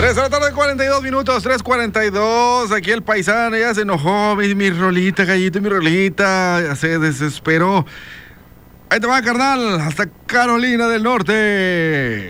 3 de la tarde, 42 minutos, 3:42. Aquí el paisano ya se enojó. Mi rolita, gallito, mi rolita. Ya se desesperó. Ahí te va, carnal. Hasta Carolina del Norte.